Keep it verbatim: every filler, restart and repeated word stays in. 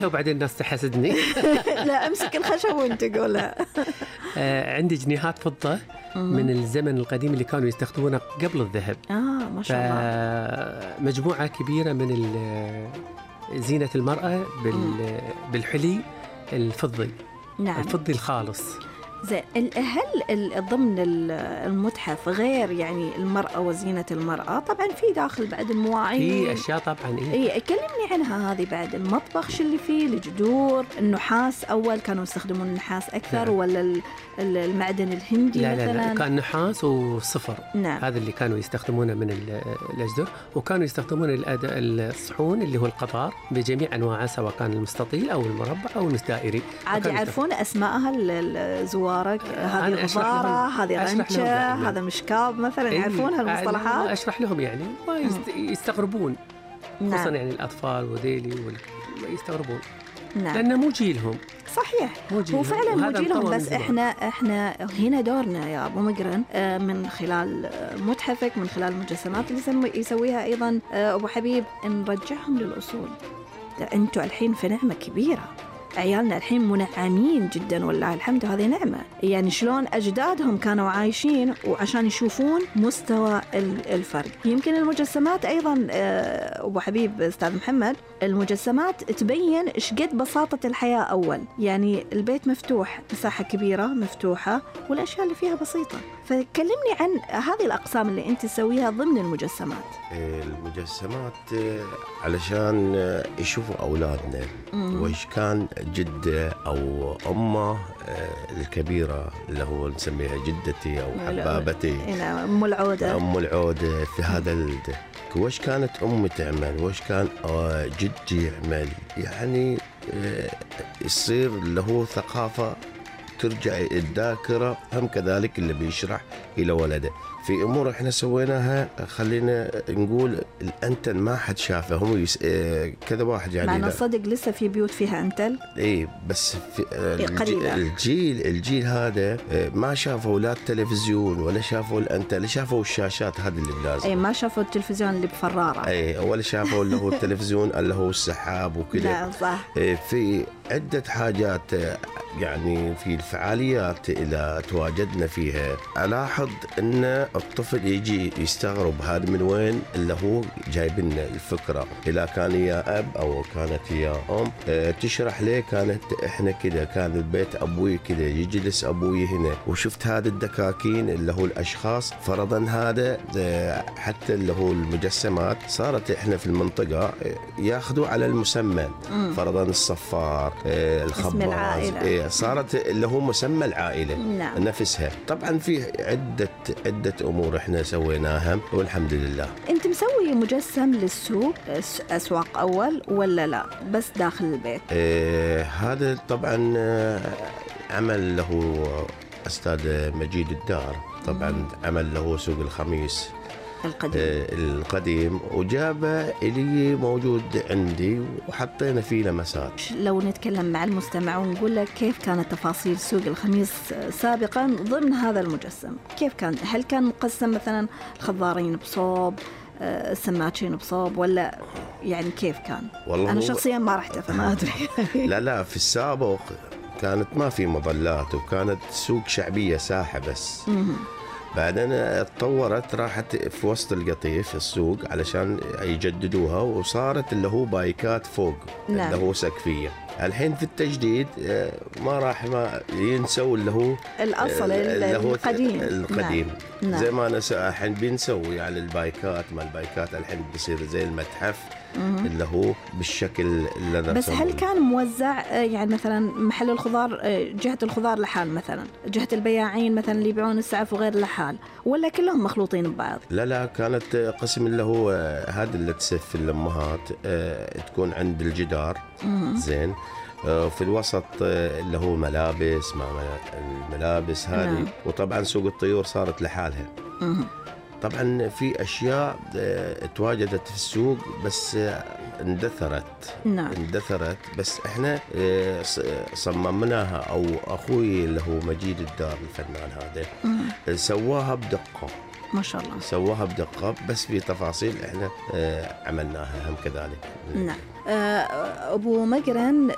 وبعدين الناس تحسدني. لا أمسك الخشب وانت قولها. عندي جنيهات فضة من الزمن القديم اللي كانوا يستخدمونها قبل الذهب. آه ما شاء الله. مجموعة كبيرة من زينة المرأة بالحلي الفضي. نعم. الفضي الخالص. زين، هل ضمن المتحف غير يعني المرأة وزينة المرأة؟ طبعا في داخل بعد المواعين، في أشياء طبعا. إيه إيه كلمني عنها هذه. بعد المطبخ شو اللي فيه؟ الجذور، النحاس، أول كانوا يستخدمون النحاس أكثر. نعم. ولا المعدن الهندي؟ لا مثلا؟ لا لا، كان نحاس وصفر. نعم. هذا اللي كانوا يستخدمونه من الأجدر. وكانوا يستخدمون الصحون اللي هو القطار بجميع أنواعه، سواء كان المستطيل أو المربع أو الدائري. عادي يعرفون أسماءها الزوار؟ هذه غزارة، هذه رنشة، هذا مشكاب مثلا. إيه؟ يعرفون هالمصطلحات؟ أشرح لهم يعني ما يستغربون. نعم. خصوصا يعني الأطفال وذيلي يستغربون. نعم. لأنه مو جيلهم. صحيح، هو فعلا مو جيلهم. بس احنا احنا هنا دورنا يا ابو مقرن من خلال متحفك، من خلال المجسمات اللي يسويها ايضا ابو حبيب، نرجعهم للأصول. انتوا الحين في نعمة كبيرة، عيالنا الحين منعمين جدا والله الحمد، هذه نعمة. يعني شلون أجدادهم كانوا عايشين وعشان يشوفون مستوى الفرق. يمكن المجسمات أيضا أبو حبيب أستاذ محمد، المجسمات تبين إيش قد بساطة الحياة أول. يعني البيت مفتوح، مساحة كبيرة مفتوحة والأشياء اللي فيها بسيطة. فكلمني عن هذه الأقسام اللي أنت تسويها ضمن المجسمات. المجسمات علشان يشوفوا أولادنا وإيش كان جدة أو أمه الكبيرة اللي هو نسميها جدتي أو حبابتي، أم العودة، أم العودة في هذا الده. وإيش كانت أمي تعمل وإيش كان جدي يعمل. يعني يصير اللي هو ثقافة ترجع الذاكرة. هم كذلك اللي بيشرح إلى ولده في أمور إحنا سويناها، خلينا نقول الأنتن ما حد شافه. هم يس... كذا واحد يعني. معنى صدق لسه في بيوت فيها أنتن؟ إيه بس في قليلة. الجيل الجيل هذا ما شافوا لا التلفزيون ولا شافوا الأنتن، اللي شافوا الشاشات هذه اللي بلازم. إيه ما شافوا التلفزيون اللي بفرارة. إيه ولا شافوا اللي هو التلفزيون اللي هو السحاب وكذا. لا صح. إيه في عدة حاجات يعني في الفعاليات إذا تواجدنا فيها ألاحظ أن الطفل يجي يستغرب هذا من وين اللي هو جايبنا الفكرة. إذا كان يا أب أو كانت يا أم اه تشرح ليه كانت إحنا كده، كان البيت أبوي كده، يجلس أبوي هنا. وشفت هذا الدكاكين اللي هو الأشخاص فرضا هذا اه حتى اللي هو المجسمات صارت إحنا في المنطقة ياخذوا على المسمى. فرضا الصفار اه الخباز اه صارت اللي هو مسمى العائلة. نعم. نفسها. طبعا في عدة عدة أمور إحنا سويناها والحمد لله. أنت مسوي مجسم للسوق أسواق أول ولا لا بس داخل البيت؟ إيه هذا طبعا عمل له أستاذ مجيد الدار. طبعا مم. عمل له سوق الخميس القديم. آه القديم وجابه إلي موجود عندي وحطينا فيه لمسات. لو نتكلم مع المستمع ونقول لك كيف كانت تفاصيل سوق الخميس سابقا ضمن هذا المجسم، كيف كان؟ هل كان مقسم مثلا الخضارين بصوب، السماكين بصوب، ولا يعني كيف كان؟ أنا شخصيا ما رحت فما أدري. لا لا في السابق كانت ما في مظلات وكانت سوق شعبية ساحة بس. بعدين اتطورت راحت في وسط القطيف السوق علشان يجددوها وصارت اللي هو بايكات فوق. نعم. اللي هو سقفية. الحين في التجديد ما راح ما ينسوا اللي هو الأصل اللي هو القديم القديم. نعم. زي ما أنا الحين بنسوي على البيكات ما البيكات الحين بيصير زي المتحف. مم. اللي هو بالشكل اللي أنا بس هل كان موزع يعني مثلا محل الخضار جهة الخضار لحال، مثلا جهة البياعين مثلا اللي يبيعون السعف وغير لحال، ولا كلهم مخلوطين ببعض؟ لا لا كانت قسم اللي هو هذا اللي تسف الأمهات تكون عند الجدار. مم. زين في الوسط اللي هو ملابس ما الملابس هذه. نعم. وطبعا سوق الطيور صارت لحالها. مم. طبعا في أشياء تواجدت في السوق بس اندثرت. نعم. اندثرت بس احنا صممناها او اخوي اللي هو مجيد الدار الفنان هذا مم. سواها بدقة ما شاء الله. سواها بدقة بس في تفاصيل احنا عملناها هم كذلك. نعم. أبو مقرن